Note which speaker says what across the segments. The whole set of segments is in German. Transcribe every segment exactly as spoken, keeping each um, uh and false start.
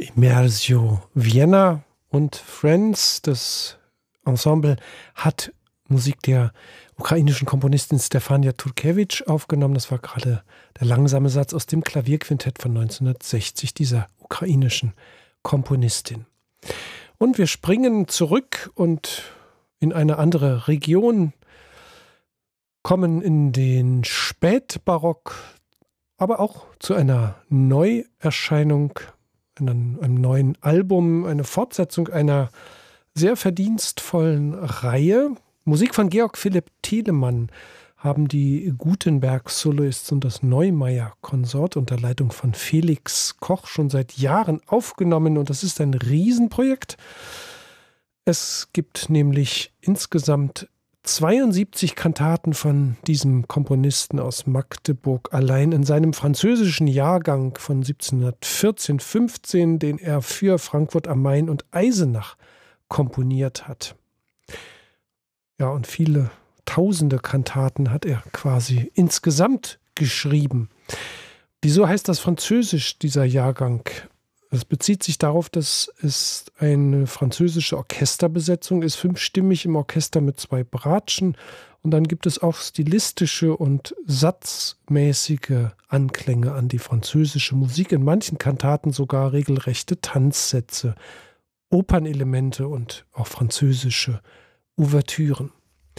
Speaker 1: Immersio Vienna und Friends. Das Ensemble hat Musik der ukrainischen Komponistin Stefania Turkewitsch aufgenommen. Das war gerade der langsame Satz aus dem Klavierquintett von neunzehnhundertsechzig dieser ukrainischen Komponistin. Und wir springen zurück und in eine andere Region, kommen in den Spätbarock, aber auch zu einer Neuerscheinung, einem, einem neuen Album, eine Fortsetzung einer sehr verdienstvollen Reihe. Musik von Georg Philipp Telemann haben die Gutenberg-Soloists und das Neumeier-Konsort unter Leitung von Felix Koch schon seit Jahren aufgenommen, und das ist ein Riesenprojekt. Es gibt nämlich insgesamt zweiundsiebzig Kantaten von diesem Komponisten aus Magdeburg allein in seinem französischen Jahrgang von siebzehnhundertvierzehn fünfzehn, den er für Frankfurt am Main und Eisenach komponiert hat. Ja, und viele tausende Kantaten hat er quasi insgesamt geschrieben. Wieso heißt das Französisch, dieser Jahrgang? Es bezieht sich darauf, dass es eine französische Orchesterbesetzung ist, fünfstimmig im Orchester mit zwei Bratschen. Und dann gibt es auch stilistische und satzmäßige Anklänge an die französische Musik. In manchen Kantaten sogar regelrechte Tanzsätze, Opernelemente und auch französische Ouvertüren.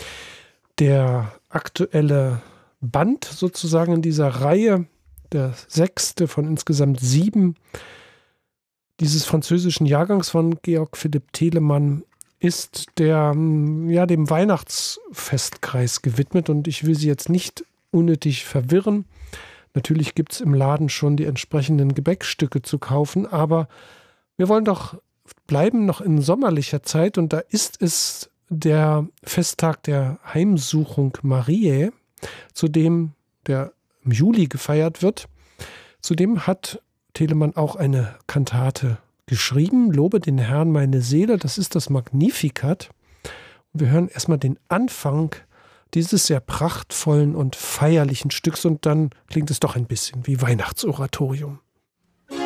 Speaker 1: Der aktuelle Band sozusagen in dieser Reihe, der sechste von insgesamt sieben dieses französischen Jahrgangs von Georg Philipp Telemann, ist der, ja, dem Weihnachtsfestkreis gewidmet, und ich will Sie jetzt nicht unnötig verwirren. Natürlich gibt es im Laden schon die entsprechenden Gebäckstücke zu kaufen, aber wir wollen doch bleiben noch in sommerlicher Zeit, und da ist es der Festtag der Heimsuchung Mariä, zu dem der im Juli gefeiert wird. Zudem hat Telemann auch eine Kantate geschrieben, Lobe den Herrn meine Seele, das ist das Magnificat. Und wir hören erstmal den Anfang dieses sehr prachtvollen und feierlichen Stücks, und dann klingt es doch ein bisschen wie Weihnachtsoratorium.